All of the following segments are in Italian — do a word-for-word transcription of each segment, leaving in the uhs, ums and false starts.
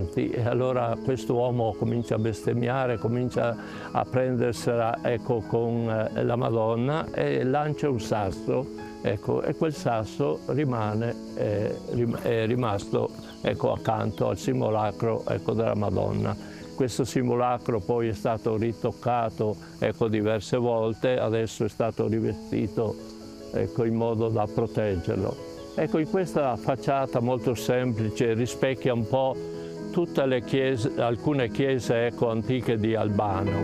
davanti e allora quest'uomo comincia a bestemmiare, comincia a prendersela, ecco, con la Madonna e lancia un sasso, ecco, e quel sasso rimane, eh, è rimasto, ecco, accanto al simulacro, ecco, della Madonna. Questo simulacro poi è stato ritoccato, ecco, diverse volte, adesso è stato rivestito, ecco, in modo da proteggerlo. Ecco, in questa facciata molto semplice rispecchia un po' tutte le chiese, alcune chiese, ecco, antiche di Albano.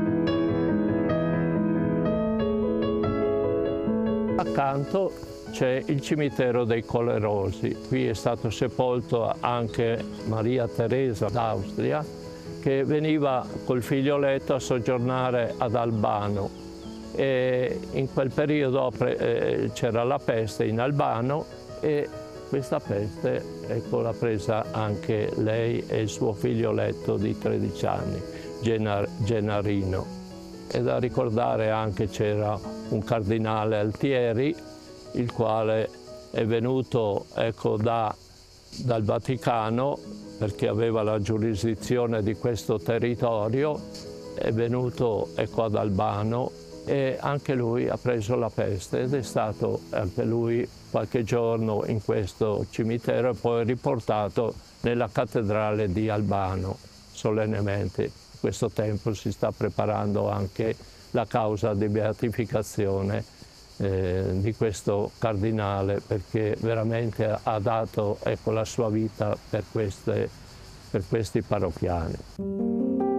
Accanto c'è il cimitero dei Colerosi. Qui è stato sepolto anche Maria Teresa d'Austria, che veniva col figlioletto a soggiornare ad Albano. E in quel periodo eh, c'era la peste in Albano e questa peste, ecco, l'ha presa anche lei e il suo figlioletto di tredici anni, Genar Gennarino. E da ricordare anche c'era un cardinale Altieri, il quale è venuto, ecco, da, dal Vaticano, perché aveva la giurisdizione di questo territorio, è venuto, ecco, ad Albano e anche lui ha preso la peste ed è stato anche lui qualche giorno in questo cimitero e poi riportato nella cattedrale di Albano solennemente. In questo tempo si sta preparando anche la causa di beatificazione eh, di questo cardinale, perché veramente ha dato, ecco, la sua vita per, queste, per questi parrocchiani.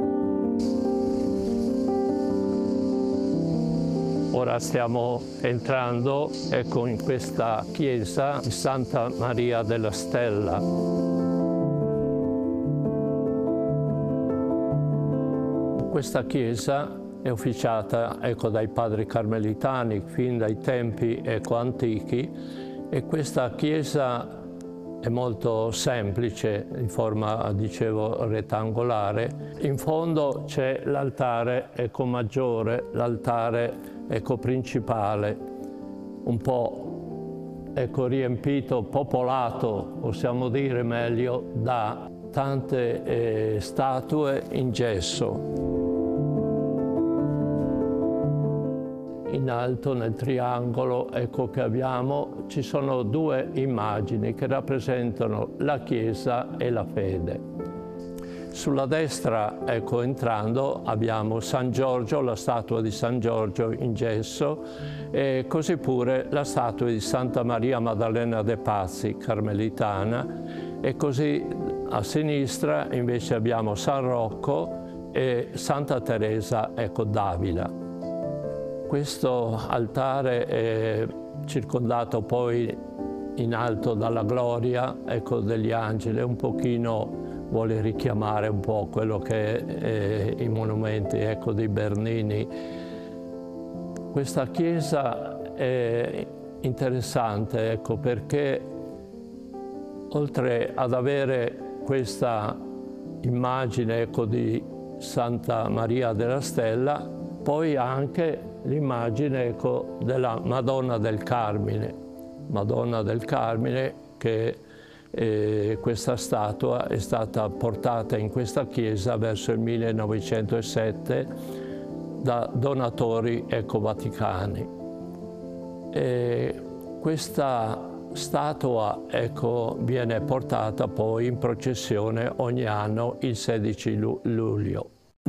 Ora stiamo entrando, ecco, in questa chiesa di Santa Maria della Stella. Questa chiesa è officiata, ecco, dai padri carmelitani fin dai tempi, ecco, antichi, e questa chiesa è molto semplice, in forma, dicevo, rettangolare. In fondo c'è l'altare, ecco, maggiore, l'altare, ecco, principale, un po', ecco, riempito, popolato, possiamo dire meglio, da tante eh, statue in gesso. In alto, nel triangolo, ecco, che abbiamo, ci sono due immagini che rappresentano la Chiesa e la fede. Sulla destra, ecco, entrando, abbiamo San Giorgio, la statua di San Giorgio in gesso, e così pure la statua di Santa Maria Maddalena de' Pazzi, carmelitana, e così a sinistra invece abbiamo San Rocco e Santa Teresa, ecco, d'Avila. Questo altare è circondato poi in alto dalla gloria, ecco, degli angeli, un pochino vuole richiamare un po' quello che è i monumenti, ecco, dei Bernini. Questa chiesa è interessante, ecco, perché oltre ad avere questa immagine, ecco, di Santa Maria della Stella, poi anche l'immagine, ecco, della Madonna del Carmine. Madonna del Carmine, che eh, questa statua è stata portata in questa chiesa verso il millenovecentosette da donatori, ecco, vaticani. E questa statua, ecco, viene portata poi in processione ogni anno il sedici luglio.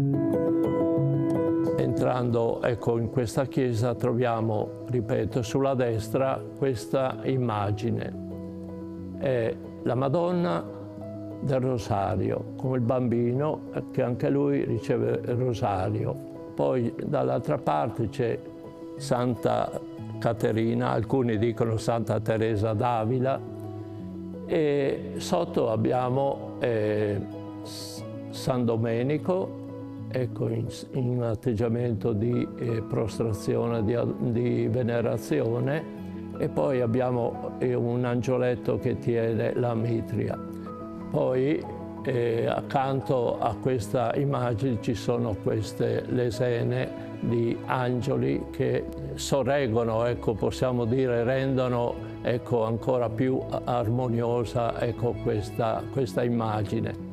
Entrando, ecco, in questa chiesa troviamo, ripeto, sulla destra questa immagine. È la Madonna del Rosario, con il bambino che anche lui riceve il rosario. Poi dall'altra parte c'è Santa Caterina, alcuni dicono Santa Teresa d'Avila, e sotto abbiamo eh, San Domenico, ecco, in, in atteggiamento di eh, prostrazione, di, di venerazione, e poi abbiamo eh, un angioletto che tiene la mitria. Poi eh, accanto a questa immagine ci sono queste lesene di angeli che sorreggono, ecco, possiamo dire, rendono, ecco, ancora più armoniosa, ecco, questa, questa immagine.